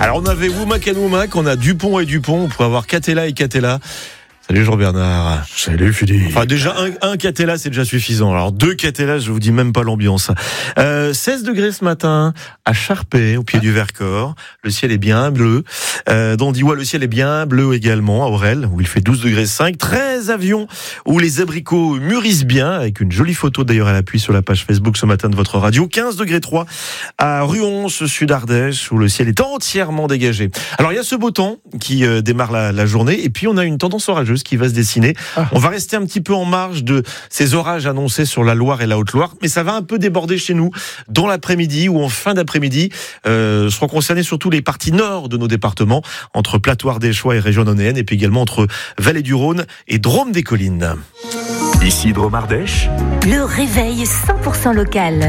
Alors on avait Woumac et Woumac, on a Dupont et Dupont, on pourrait avoir Catella et Catella. Salut Jean-Bernard. Salut Philippe. Enfin déjà un Catella c'est déjà suffisant. Alors 2 Catella, je vous dis même pas l'ambiance. 16 degrés ce matin à Charpey, au pied du Vercors. Le ciel est bien bleu. Dans Diwa, le ciel est bien bleu également. À Aurel, où il fait 12 degrés 5. 13 avions où les abricots mûrissent bien, avec une jolie photo d'ailleurs à l'appui sur la page Facebook ce matin de votre radio. 15 degrés 3 à Ruons, sud Ardèche, où le ciel est entièrement dégagé. Alors il y a ce beau temps qui démarre la journée, et puis on a une tendance orageuse qui va se dessiner. On va rester un petit peu en marge de ces orages annoncés sur la Loire et la Haute-Loire, mais ça va un peu déborder chez nous dans l'après-midi ou en fin d'après-midi. Seront concernés surtout les parties nord de nos départements, entre Plateau ardéchois et région nonnéenne, et puis également entre Vallée du Rhône et Drôme des Collines. Ici Drôme Ardèche. Le réveil 100% local.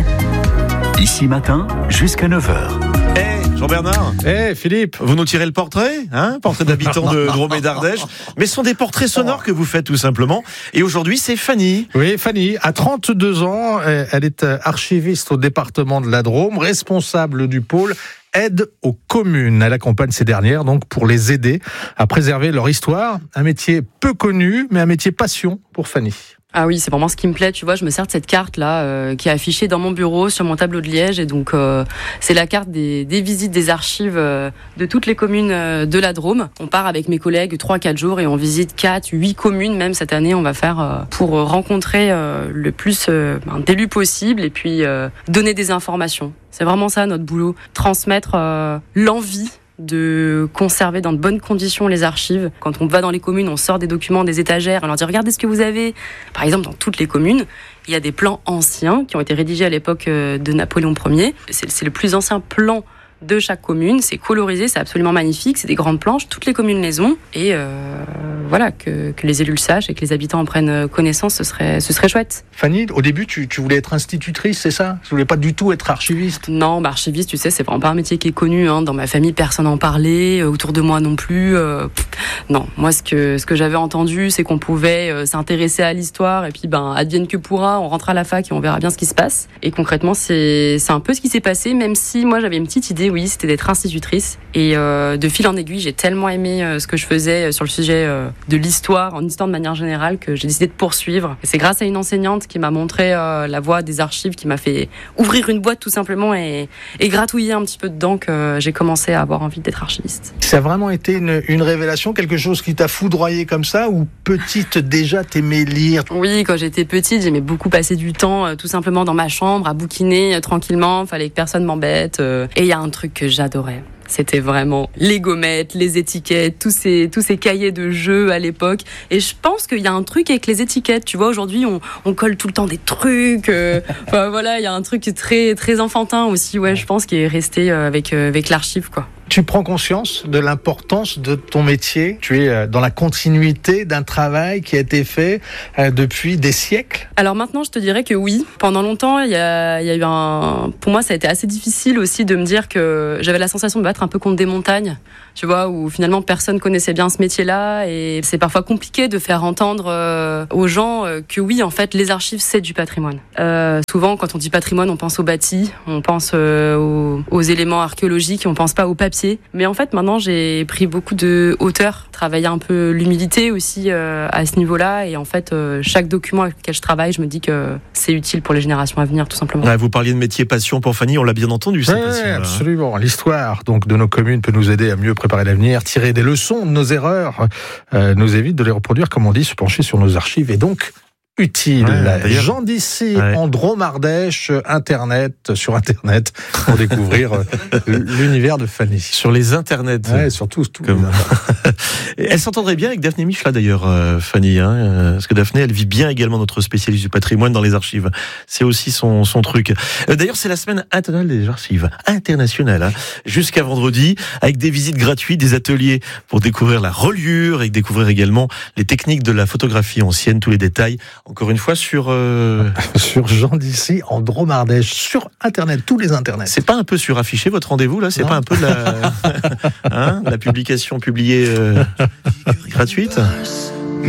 Ici matin jusqu'à 9h. Jean-Bernard. Philippe. Vous nous tirez le portrait, portrait d'habitants de Drôme et d'Ardèche. Mais ce sont des portraits sonores que vous faites tout simplement. Et aujourd'hui, c'est Fanny. Oui, Fanny, à 32 ans, elle est archiviste au département de la Drôme, responsable du pôle aide aux communes. Elle accompagne ces dernières donc pour les aider à préserver leur histoire. Un métier peu connu, mais un métier passion pour Fanny. Ah oui, c'est vraiment ce qui me plaît, tu vois, je me sers de cette carte-là qui est affichée dans mon bureau sur mon tableau de liège, et donc c'est la carte des visites des archives de toutes les communes de la Drôme. On part avec mes collègues 3-4 jours et on visite 4-8 communes, même cette année on va faire pour rencontrer le plus d'élus possible et puis donner des informations. C'est vraiment ça notre boulot, transmettre l'envie de conserver dans de bonnes conditions les archives. Quand on va dans les communes, on sort des documents des étagères, on leur dit regardez ce que vous avez. Par exemple, dans toutes les communes, il y a des plans anciens qui ont été rédigés à l'époque de Napoléon Ier. C'est le plus ancien plan de chaque commune, c'est colorisé, c'est absolument magnifique, c'est des grandes planches, toutes les communes les ont, et voilà, que les élus le sachent et que les habitants en prennent connaissance, ce serait chouette. Fanny, au début, tu voulais être institutrice, c'est ça ? Tu voulais pas du tout être archiviste ? Non, archiviste, tu sais, c'est vraiment pas un métier qui est connu, dans ma famille, personne n'en parlait, autour de moi non plus. Non, moi, ce que j'avais entendu, c'est qu'on pouvait s'intéresser à l'histoire, et puis, advienne que pourra, on rentre à la fac et on verra bien ce qui se passe. Et concrètement, c'est un peu ce qui s'est passé, même si moi, j'avais une petite idée, oui, c'était d'être institutrice. Et de fil en aiguille, j'ai tellement aimé ce que je faisais sur le sujet de l'histoire, en histoire de manière générale, que j'ai décidé de poursuivre. Et c'est grâce à une enseignante qui m'a montré la voie des archives, qui m'a fait ouvrir une boîte tout simplement et gratouiller un petit peu dedans, que j'ai commencé à avoir envie d'être archiviste. Ça a vraiment été une révélation, quelque chose qui t'a foudroyé comme ça, ou petite déjà t'aimais lire ? Oui, quand j'étais petite, j'aimais beaucoup passer du temps tout simplement dans ma chambre à bouquiner tranquillement, fallait que personne m'embête. Et il y a un truc que j'adorais. C'était vraiment les gommettes, les étiquettes, tous ces cahiers de jeux à l'époque. Et je pense qu'il y a un truc avec les étiquettes. Tu vois, aujourd'hui, on colle tout le temps des trucs. Voilà, il y a un truc très, très enfantin aussi, ouais, je pense, qui est resté avec l'archive, quoi. Tu prends conscience de l'importance de ton métier. Tu es dans la continuité d'un travail qui a été fait depuis des siècles. Alors maintenant, je te dirais que oui. Pendant longtemps, il y a eu pour moi, ça a été assez difficile aussi de me dire que j'avais la sensation de me battre un peu contre des montagnes. Tu vois, où finalement personne connaissait bien ce métier-là, et c'est parfois compliqué de faire entendre aux gens que oui, en fait, les archives, c'est du patrimoine. Souvent, quand on dit patrimoine, on pense au bâti, on pense aux éléments archéologiques, on pense pas au papier. Mais en fait, maintenant, j'ai pris beaucoup de hauteur, travaillé un peu l'humilité aussi à ce niveau-là, et en fait, chaque document avec lequel je travaille, je me dis que c'est utile pour les générations à venir, tout simplement. Ouais, vous parliez de métier passion pour Fanny, on l'a bien entendu. Oui, absolument. L'histoire donc de nos communes peut nous aider à mieux préparer l'avenir, tirer des leçons de nos erreurs, nous évite de les reproduire, comme on dit, se pencher sur nos archives, et donc utile. Jean d'ici en Drôme Ardèche, sur Internet, pour découvrir l'univers de Fanny. Sur les internets. Ouais, surtout. Comme... Elle s'entendrait bien avec Daphné Michla d'ailleurs, Fanny, parce que Daphné, elle vit bien également, notre spécialiste du patrimoine dans les archives. C'est aussi son truc. D'ailleurs, c'est la semaine internationale des archives, internationale, jusqu'à vendredi, avec des visites gratuites, des ateliers pour découvrir la reliure et découvrir également les techniques de la photographie ancienne, tous les détails. Encore une fois sur Jean d'ici en Drôme Ardèche, sur Internet, tous les internets. C'est pas un peu suraffiché votre rendez-vous là ? C'est pas un peu de la publication publiée gratuite ?